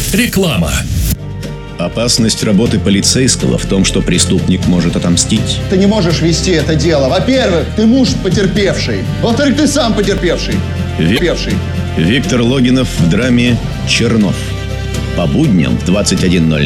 Реклама. Опасность работы полицейского в том, что преступник может отомстить. Ты не можешь вести это дело. Во-первых, ты муж потерпевший. Во-вторых, ты сам потерпевший. Виктор Логинов в драме «Чернов». По будням в 21:00.